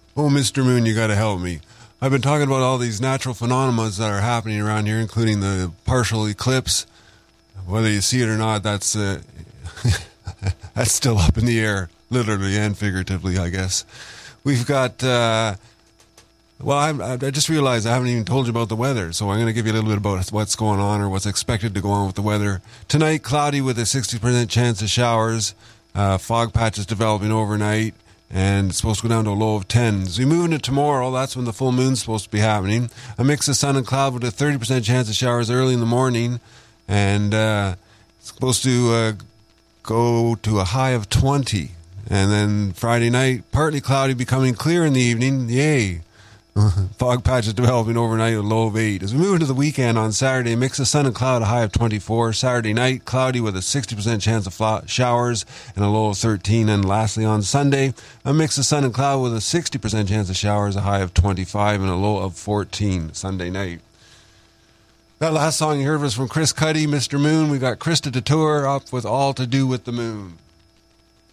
Oh, Mr. Moon, you got to help me. I've been talking about all these natural phenomena that are happening around here, including the partial eclipse. Whether you see it or not, that's that's still up in the air, literally and figuratively, I guess. We've got... I just realized I haven't even told you about the weather, so I'm going to give you a little bit about what's going on or what's expected to go on with the weather. Tonight, cloudy with a 60% chance of showers. Fog patches developing overnight, and it's supposed to go down to a low of 10. As we move into tomorrow, that's when the full moon's supposed to be happening. A mix of sun and cloud with a 30% chance of showers early in the morning, and it's supposed to go to a high of 20. And then Friday night, partly cloudy, becoming clear in the evening. Yay! Fog patches developing overnight, a low of 8. As we move into the weekend on Saturday, a mix of sun and cloud, a high of 24. Saturday night, cloudy with a 60% chance of showers and a low of 13. And lastly, on Sunday, a mix of sun and cloud with a 60% chance of showers, a high of 25 and a low of 14 Sunday night. That last song you heard was from Chris Cuddy, Mr. Moon. We got Krista Detour up with All to Do with the Moon.